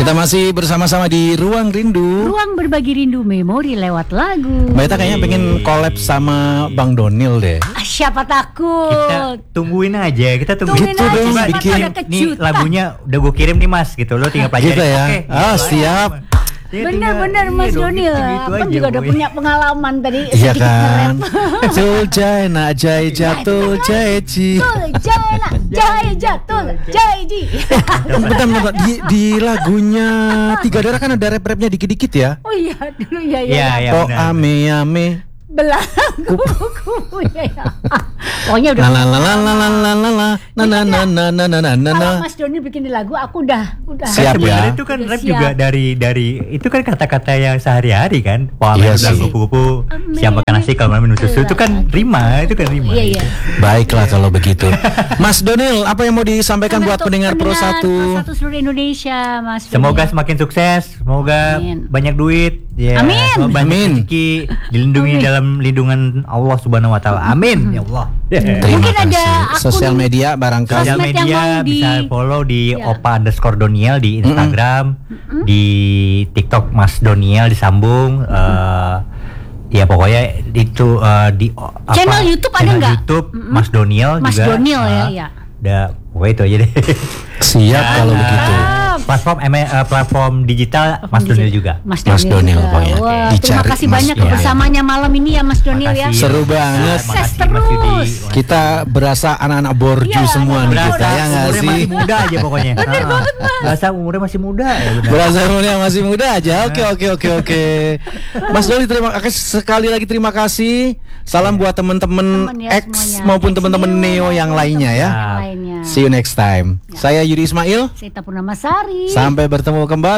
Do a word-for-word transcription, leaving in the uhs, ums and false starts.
Kita masih bersama-sama di Ruang Rindu. Ruang berbagi rindu memori lewat lagu. Mbak Ita kayaknya pengen collab sama Bang Donil deh. Ah, siapa takut? Kita tungguin aja, kita tungguin Tungguin Gitu aja, dong, siapa bikin- tahu ada Nih kejutan. lagunya udah gue kirim nih mas, gitu lo tinggal pelajari. Gitu ya. Oke, Ah, gitu siap. aja. Ya, Bener-bener tinggal- Mas iya dong, Donil, gitu-gitu Abang aja, juga udah boy. punya pengalaman tadi. Iya sedikit kan. nge-rap. Tuljai nak jai jatul jai ji. Tul, jana, jaya jatul, jaya ji. Bentar, bentar, di, di lagunya Tiga Darah kan ada rap-rapnya dikit-dikit ya. Oh iya, dulu ya Iya, ya. iya Oh benar. ame ame. Belangku kuku ya. ya. Pokoknya udah. La la la la la la la la la na na na na na na na na na. Kalau Mas Donil bikin di lagu, aku udah, udah. Siap ya. Sebenarnya itu kan Udah rap siap. juga dari dari itu kan kata-kata yang sehari-hari kan. Wah, Iya main sih. bilang kupu-kupu, Amin. siap makan nasi kalau malam minum susu itu kan rima, itu kan rima. Iya, iya. Baiklah kalau begitu. Mas Donil, apa yang mau disampaikan buat Untuk pendengar Pro Pro satu? satu seluruh Indonesia, Mas. Semoga Donil. semakin sukses, semoga Amin. banyak duit, ya, Amin. semoga banyak Amin. rezeki, dilindungi Amin. dalam lindungan Allah Subhanahu Wa Taala. Amin, ya Allah. Terima Mungkin ada kasih. akun- Sosial media barangkali. Sosial Sosmed yang media mau di- bisa follow di Ya. Opa underscore Doniel di Instagram, di TikTok Mas Doniel disambung. eh, ya pokoknya itu eh, di o- apa, Channel YouTube ada channel nggak? YouTube Mm-mm. Mas Doniel Mas juga. Donil ya, Ah, iya. Udah, pokoknya itu aja deh. Siap kalau Dan, begitu. eh, platform M- eh, platform digital Mas Donil juga. Mas Mas Donil juga. pokoknya. Wah, terima Dicari kasih Mas banyak Donil. kebersamaannya malam ini ya Mas Donil ya. Makasih. Seru banget. Makasih, Mas Sukses Yudi. terus. Kita berasa anak-anak borju Iya, semua nih anak-anak kita borju. ya nggak umurnya sih? masih muda aja pokoknya. Bener banget, Berasa umurnya masih muda ya benar. Berasa umurnya masih muda aja. Oke oke oke oke. Mas Doni terima kasih sekali lagi terima kasih. Salam buat teman-teman Teman ya X semuanya. maupun X teman-teman Neo yang lainnya ya. Yang lainnya. See you next time. Saya Yudi Ismail. Saya Purnama Sari. Sampai bertemu kembali.